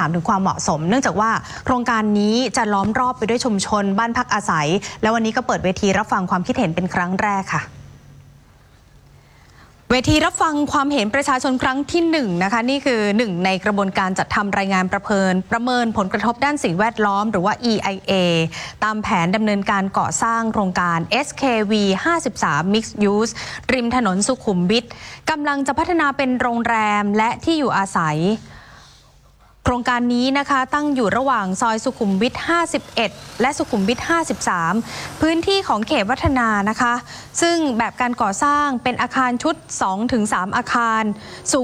ามถึงความเหมาะสมเนื่องจากว่าโครงการนี้จะล้อมรอบไปด้วยชุมชนบ้านพักอาศัยและวันนี้ก็เปิดเวทีรับฟังความคิดเห็นเป็นครั้งแรกค่ะเวทีรับฟังความเห็นประชาชนครั้งที่1นะคะนี่คือ1ในกระบวนการจัดทำรายงานประเมินผลกระทบด้านสิ่งแวดล้อมหรือว่า EIA ตามแผนดำเนินการก่อสร้างโครงการ SKV 53 Mixed Use ริมถนนสุขุมวิทกำลังจะพัฒนาเป็นโรงแรมและที่อยู่อาศัยโครงการนี้นะคะตั้งอยู่ระหว่างซอยสุขุมวิท 51 และสุขุมวิท 53 พื้นที่ของเขตวัฒนานะคะซึ่งแบบการก่อสร้างเป็นอาคารชุด 2-3 อาคารสูง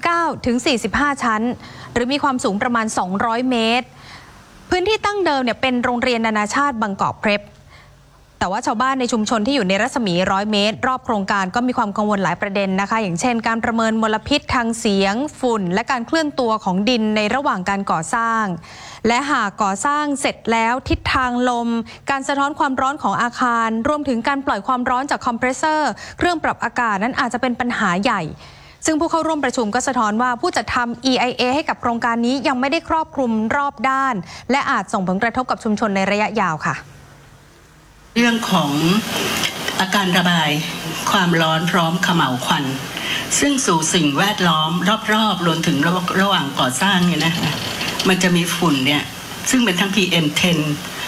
39-45 ชั้นหรือมีความสูงประมาณ 200 เมตรพื้นที่ตั้งเดิมเนี่ยเป็นโรงเรียนนานาชาติบางกอกเพรพแต่ว่าชาวบ้านในชุมชนที่อยู่ในรัศมี100 เมตรรอบโครงการก็มีความกังวลหลายประเด็นนะคะอย่างเช่นการประเมินมลพิษทางเสียงฝุ่นและการเคลื่อนตัวของดินในระหว่างการก่อสร้างและหากก่อสร้างเสร็จแล้วทิศทางลมการสะท้อนความร้อนของอาคารรวมถึงการปล่อยความร้อนจากคอมเพรสเซอร์เครื่องปรับอากาศนั้นอาจจะเป็นปัญหาใหญ่ซึ่งผู้เข้าร่วมประชุมก็สะท้อนว่าผู้จัดทำ EIA ให้กับโครงการนี้ยังไม่ได้ครอบคลุมรอบด้านและอาจส่งผลกระทบกับชุมชนในระยะยาวค่ะเรื่องของอาการระบายความร้อนพร้อมเขม่าวควันซึ่งสู่สิ่งแวดล้อมรอบๆรวมถึงระหว่างก่อสร้างเนี่ยนะคะมันจะมีฝุ่นเนี่ยซึ่งเป็นทั้ง PM10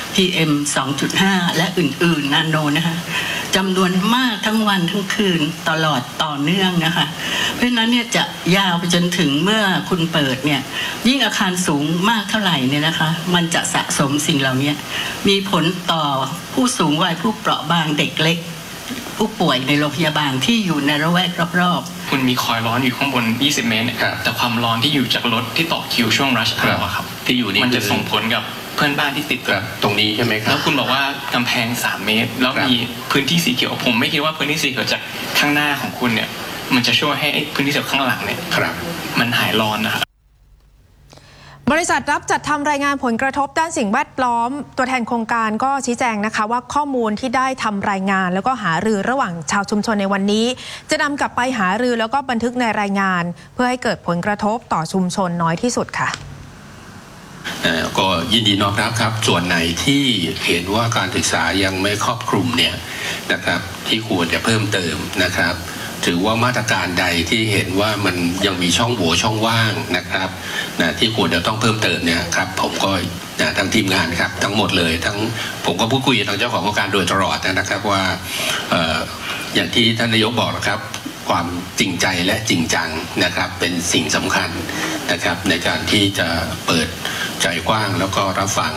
PM 2.5 และอื่นๆนาโนนะคะจำนวนมากทั้งวันทั้งคืนตลอดต่อเนื่องนะคะเพราะฉะนั้นเนี่ยจะยาวไปจนถึงเมื่อคุณเปิดเนี่ยยิ่งอาคารสูงมากเท่าไหร่เนี่ยนะคะมันจะสะสมสิ่งเหล่านี้มีผลต่อผู้สูงวัยผู้เปราะบางเด็กเล็กผู้ป่วยในโรงพยาบาลที่อยู่ในระแวกรอบๆคุณมีคอยร้อนอยู่ข้างบน20 เมตรแต่ความร้อนที่อยู่จากรถที่ต่อคิวช่วงรัชเอาท์ครับที่อยู่นี่มันจะส่งผลกับเพื่อนบ้านที่ติดกับตรงนี้ใช่ไหมครับแล้วคุณบอกว่ากำแพง3 เมตรแล้วมีพื้นที่สีเขียวผมไม่คิดว่าพื้นที่สีเขียวจากข้างหน้าของคุณเนี่ยมันจะช่วยให้พื้นที่จากข้างหลังเนี่ยมันหายร้อนนะครับบริษัทรับจัดทำรายงานผลกระทบด้านสิ่งแวดล้อมตัวแทนโครงการก็ชี้แจงนะคะว่าข้อมูลที่ได้ทำรายงานแล้วก็หารือระหว่างชาวชุมชนในวันนี้จะนำกลับไปหารือแล้วก็บันทึกในรายงานเพื่อให้เกิดผลกระทบต่อชุมชนน้อยที่สุดค่ะก็ยินดีน้อมรับครับส่วนไหนที่เห็นว่าการศึกษายังไม่ครอบคลุมเนี่ยนะครับที่ควรจะเพิ่มเติมนะครับถือว่ามาตรการใดที่เห็นว่ามันยังมีช่องโหว่ช่องว่างนะครับที่ควรจะต้องเพิ่มเติมเนี่ยครับผมก็ทั้งทีมงานครับทั้งหมดเลยทั้งผมก็พูดคุยกับทางเจ้าของโครงการโดยตลอดนะครับว่าอย่างที่ท่านนายกบอกนะครับความจริงใจและจริงจังนะครับเป็นสิ่งสำคัญนะครับในการที่จะเปิดใจกว้างแล้วก็รับฟัง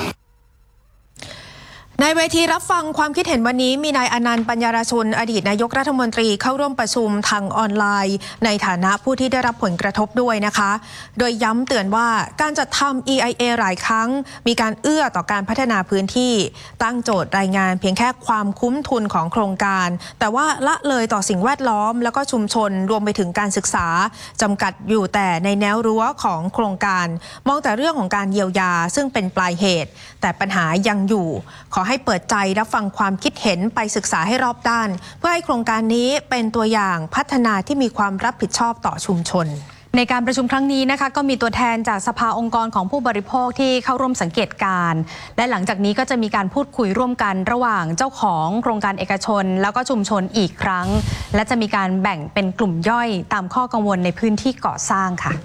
ในเวทีรับฟังความคิดเห็นวันนี้มีนายอนันต์ปัญญารชุนอดีตนายกรัฐมนตรีเข้าร่วมประชุมทางออนไลน์ในฐานะผู้ที่ได้รับผลกระทบด้วยนะคะโดยย้ำเตือนว่าการจัดทำ EIA หลายครั้งมีการเอื้อต่อการพัฒนาพื้นที่ตั้งโจทย์รายงานเพียงแค่ความคุ้มทุนของโครงการแต่ว่าละเลยต่อสิ่งแวดล้อมแล้วก็ชุมชนรวมไปถึงการศึกษาจำกัดอยู่แต่ในแนวรั้วของโครงการมองแต่เรื่องของการเยียวยาซึ่งเป็นปลายเหตุแต่ปัญหายังอยู่ขอให้เปิดใจรับฟังความคิดเห็นไปศึกษาให้รอบด้านเพื่อให้โครงการนี้เป็นตัวอย่างพัฒนาที่มีความรับผิดชอบต่อชุมชนในการประชุมครั้งนี้นะคะก็มีตัวแทนจากสภาองค์กรของผู้บริโภคที่เข้าร่วมสังเกตการณ์และหลังจากนี้ก็จะมีการพูดคุยร่วมกันระหว่างเจ้าของโครงการเอกชนแล้วก็ชุมชนอีกครั้งและจะมีการแบ่งเป็นกลุ่มย่อยตามข้อกังวลในพื้นที่ก่อสร้างค่ะ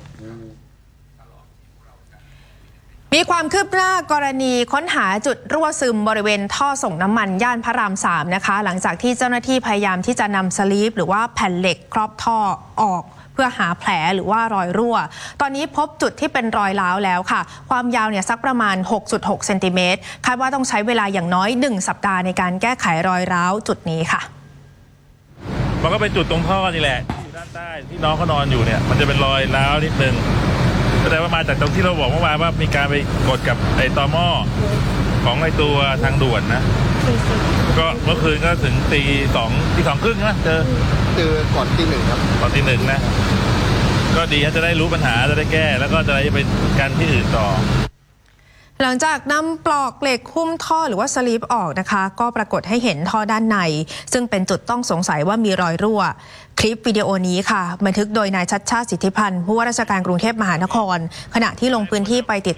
มีความคืบหน้ากรณีค้นหาจุดรั่วซึมบริเวณท่อส่งน้ำมันย่านพระราม3นะคะหลังจากที่เจ้าหน้าที่พยายามที่จะนำสลีปหรือว่าแผ่นเหล็กครอบท่อออกเพื่อหาแผลหรือว่ารอยรั่วตอนนี้พบจุดที่เป็นรอยร้าวแล้วค่ะความยาวเนี่ยสักประมาณ 6.6 เซนติเมตรคาดว่าต้องใช้เวลาอย่างน้อย1 สัปดาห์ในการแก้ไขรอยร้าวจุดนี้ค่ะมันก็เป็นจุดตรงท่อนี่แหละอยู่ด้านใต้ที่น้องเขานอนอยู่เนี่ยมันจะเป็นรอยร้าวนิดนึงแสดงว่ามาจากตรงที่เราบอกเมื่อวานว่ามีการไปกดกับไอ้ตอหม้อของไอ้ตัวทางด่วนนะก็เมื่อคืนก็ถึงตี 2 ครึ่งนะเจอก่อนตี 1ครับก่อนตี 1นะก็ดีจะได้รู้ปัญหาจะได้แก้แล้วก็จะได้ไปกันที่อื่นต่อหลังจากนำปลอกเหล็กหุ้มท่อหรือว่าสลีปออกนะคะก็ปรากฏให้เห็นท่อด้านในซึ่งเป็นจุดต้องสงสัยว่ามีรอยรั่วคลิปวิดีโอนี้ค่ะบันทึกโดยนายชัชชาติสิทธิพันธ์ผู้ว่าราชการกรุงเทพมหานครขณะที่ลงพื้นที่ไปติด